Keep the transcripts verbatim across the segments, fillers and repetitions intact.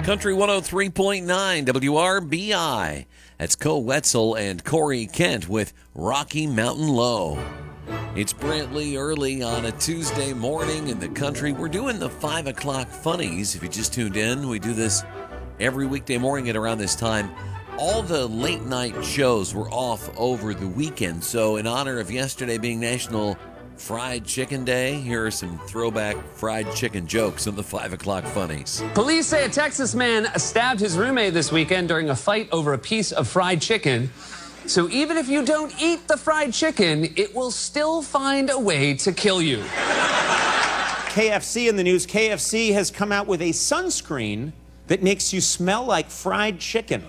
Country one oh three point nine W R B I. That's Cole Wetzel and Corey Kent with Rocky Mountain Low. It's Brantley early on a Tuesday morning in the country. We're doing the five o'clock funnies. If you just tuned in, we do this every weekday morning at around this time. All the late night shows were off over the weekend. So in honor of yesterday being National Fried Chicken Day, here are some throwback fried chicken jokes on the five o'clock funnies. Police say a Texas man stabbed his roommate this weekend during a fight over a piece of fried chicken. So even if you don't eat the fried chicken, it will still find a way to kill you. K F C in the news. K F C has come out with a sunscreen that makes you smell like fried chicken.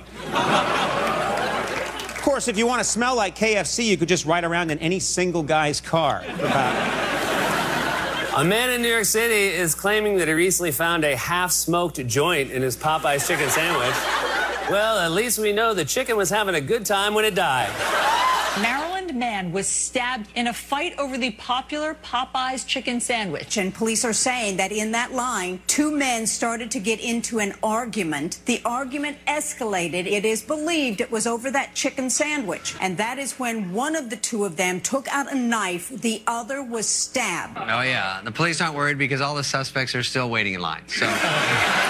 Of course, if you want to smell like K F C, you could just ride around in any single guy's car. A man in New York City is claiming that he recently found a half-smoked joint in his Popeye's chicken sandwich. Well, at least we know the chicken was having a good time when it died. Maryland man was stabbed in a fight over the popular Popeye's chicken sandwich. And police are saying that in that line, two men started to get into an argument. The argument escalated. It is believed it was over that chicken sandwich. And that is when one of the two of them took out a knife. The other was stabbed. Oh, yeah. The police aren't worried because all the suspects are still waiting in line. So.